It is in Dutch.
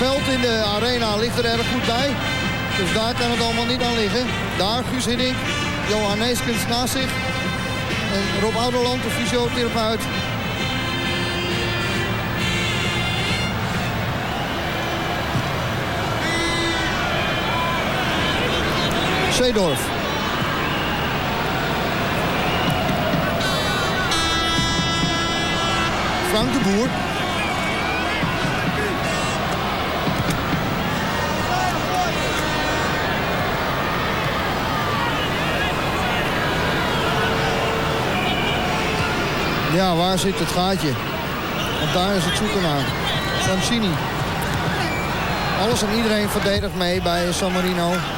veld in de arena ligt er erg goed bij. Dus daar kan het allemaal niet aan liggen. Daar Guus Hiddink, Johan Neeskens naast zich. En Rob Ouderland, de fysiotherapeut. Seedorf. Frank de Boer. Ja, waar zit het gaatje? Want daar is het zoeken naar. Francini. Alles en iedereen verdedigt mee bij San Marino.